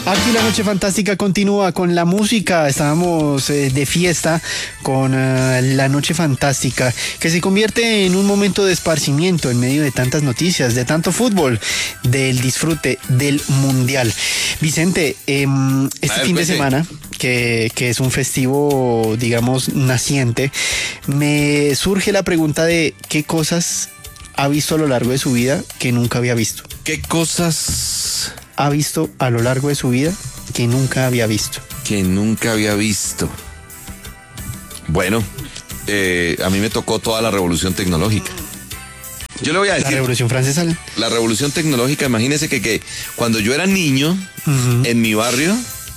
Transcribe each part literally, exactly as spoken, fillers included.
Aquí la noche fantástica continúa con la música. Estábamos eh, de fiesta con uh, la noche fantástica, que se convierte en un momento de esparcimiento en medio de tantas noticias, de tanto fútbol, del disfrute del mundial. Vicente, eh, este ver, fin cuente. de semana, que, que es un festivo, digamos, naciente, me surge la pregunta de qué cosas ha visto a lo largo de su vida que nunca había visto. ¿Qué cosas Ha visto a lo largo de su vida que nunca había visto. que nunca había visto? Bueno, eh, a mí me tocó toda la revolución tecnológica. Yo le voy a La decir, Revolución Francesa. la revolución tecnológica, imagínese que, que cuando yo era niño, Uh-huh. en mi barrio,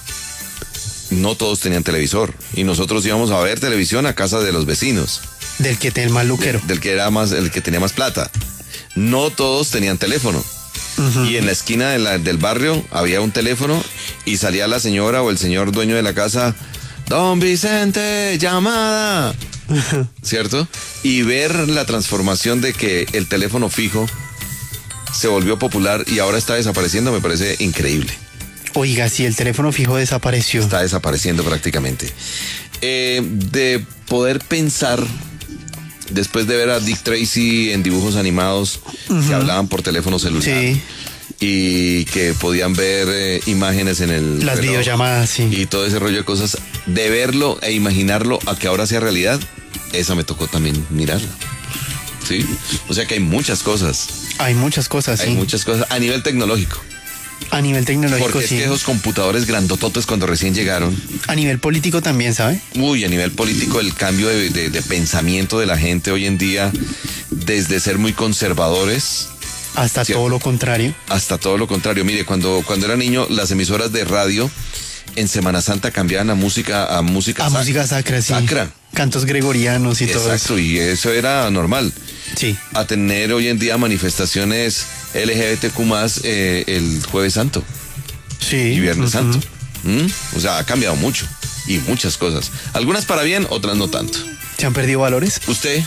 no todos tenían televisor. Y nosotros íbamos a ver televisión a casa de los vecinos. Del que te el mal luquero. Del que era más, el que tenía más plata. No todos tenían teléfono. Uh-huh. Y en la esquina de la- del barrio había un teléfono y salía la señora o el señor dueño de la casa, Don Vicente, llamada. ¿Cierto? Y ver la transformación de que el teléfono fijo se volvió popular y ahora está desapareciendo me parece increíble. Oiga, si el teléfono fijo desapareció. Está desapareciendo prácticamente. Eh, de poder pensar, después de ver a Dick Tracy en dibujos animados que hablaban por teléfono celular. Sí. Y que podían ver eh, imágenes en el Las reloj videollamadas, sí. y todo ese rollo de cosas, de verlo e imaginarlo a que ahora sea realidad, esa me tocó también mirarla. ¿Sí? O sea que hay muchas cosas, Hay muchas cosas, hay sí. muchas cosas a nivel tecnológico. A nivel tecnológico, Porque es sí. que esos computadores grandototes cuando recién llegaron, A nivel político también, ¿sabe? uy, a nivel político el cambio de, de- de pensamiento de la gente hoy en día, desde ser muy conservadores Hasta Cierto. todo lo contrario. hasta todo lo contrario. Mire, cuando, cuando era niño, las emisoras de radio en Semana Santa cambiaban a música, a música, A sac- música sacra, sí. sacra. Cantos gregorianos y todo eso. Exacto, y eso era normal. Sí. A tener hoy en día manifestaciones L G B T Q más eh, el Jueves Santo Sí. y Viernes Ujú. Santo. ¿Mm? O sea, ha cambiado mucho y muchas cosas. Algunas para bien, otras no tanto. ¿Se han perdido valores? Usted,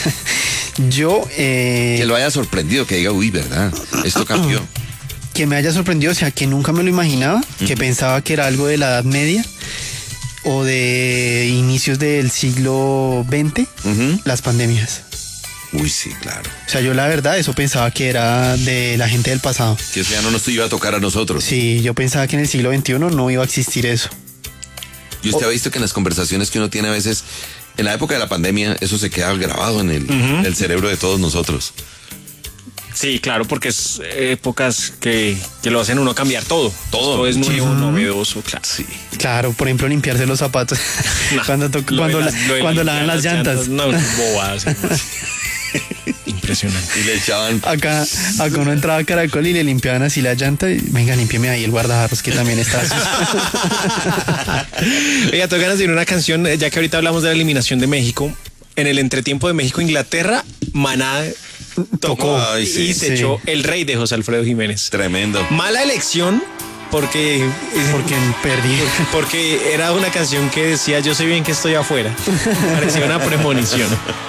Yo, eh, que lo haya sorprendido, que diga, uy, ¿verdad? Esto cambió. que me haya sorprendido, o sea, que nunca me lo imaginaba, que pensaba que era algo de la Edad Media o de inicios del siglo veinte, Ujú. las pandemias. Uy, sí, claro. O sea, yo la verdad eso pensaba que era de la gente del pasado. Que eso ya no nos iba a tocar a nosotros. Sí, yo pensaba que en el siglo veintiuno no iba a existir eso. Y usted ha visto que en las conversaciones que uno tiene a veces, en la época de la pandemia, eso se queda grabado en el, en el cerebro de todos nosotros. Sí, claro, porque es épocas que, que lo hacen uno cambiar todo. Todo. Todo es nuevo, Sí. novedoso, claro. Sí. Claro, por ejemplo, limpiarse los zapatos Nah, cuando, to- lo de cuando, las- la- lo de cuando limpiar lavan las llantas. No, bobadas. Impresionante. Y le echaban... Acá, acá uno entraba a Caracol y le limpiaban así la llanta y venga, límpieme ahí el guardajarros que también está sucio. Oiga, tengo ganas de ir a una canción, eh, ya que ahorita hablamos de la eliminación de México. En el entretiempo de México-Inglaterra, Maná tocó Ay, sí, y se sí. echó El Rey de José Alfredo Jiménez. Tremendo. Mala elección porque, Porque perdí. porque era una canción que decía yo sé bien que estoy afuera. Parecía una premonición.